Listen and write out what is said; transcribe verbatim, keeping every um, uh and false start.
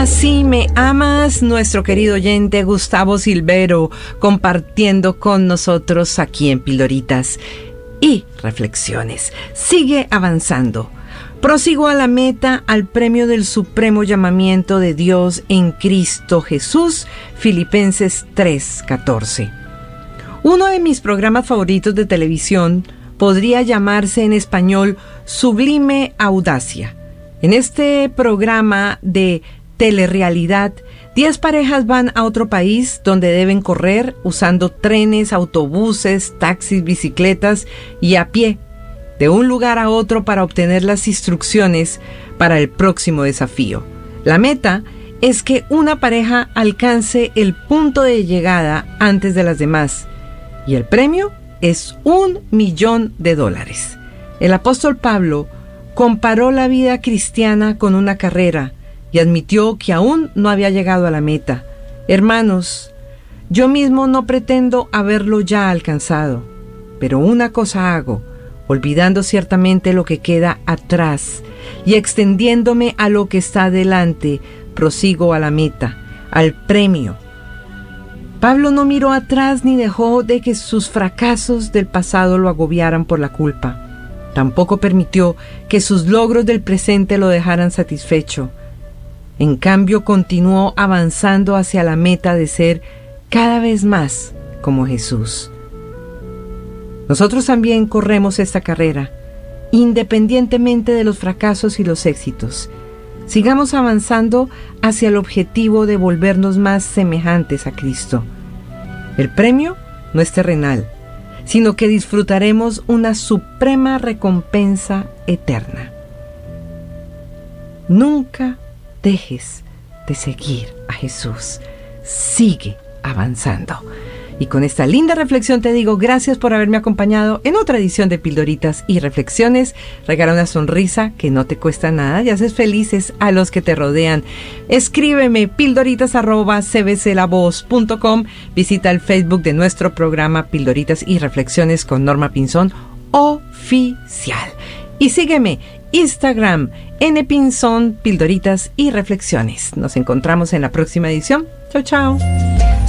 Así me amas, nuestro querido oyente Gustavo Silvero, compartiendo con nosotros aquí en Pildoritas y Reflexiones. Sigue avanzando. Prosigo a la meta, al premio del supremo llamamiento de Dios en Cristo Jesús, Filipenses tres catorce. Uno de mis programas favoritos de televisión podría llamarse en español Sublime Audacia. En este programa de telerrealidad, diez parejas van a otro país donde deben correr usando trenes, autobuses, taxis, bicicletas y a pie, de un lugar a otro para obtener las instrucciones para el próximo desafío. La meta es que una pareja alcance el punto de llegada antes de las demás, y el premio es un millón de dólares. El apóstol Pablo comparó la vida cristiana con una carrera y admitió que aún no había llegado a la meta. Hermanos, yo mismo no pretendo haberlo ya alcanzado, pero una cosa hago, olvidando ciertamente lo que queda atrás y extendiéndome a lo que está delante, prosigo a la meta, al premio. Pablo no miró atrás ni dejó de que sus fracasos del pasado lo agobiaran por la culpa. Tampoco permitió que sus logros del presente lo dejaran satisfecho. En cambio, continuó avanzando hacia la meta de ser cada vez más como Jesús. Nosotros también corremos esta carrera, independientemente de los fracasos y los éxitos. Sigamos avanzando hacia el objetivo de volvernos más semejantes a Cristo. El premio no es terrenal, sino que disfrutaremos una suprema recompensa eterna. Nunca dejes de seguir a Jesús. Sigue avanzando. Y con esta linda reflexión te digo gracias por haberme acompañado en otra edición de Pildoritas y Reflexiones. Regala una sonrisa que no te cuesta nada y haces felices a los que te rodean. Escríbeme pildoritas arroba c b c la voz punto com. Visita el Facebook de nuestro programa Pildoritas y Reflexiones con Norma Pinzón Oficial. Y sígueme Instagram N Pinzón Pildoritas y Reflexiones. Nos encontramos en la próxima edición. Chao, chao.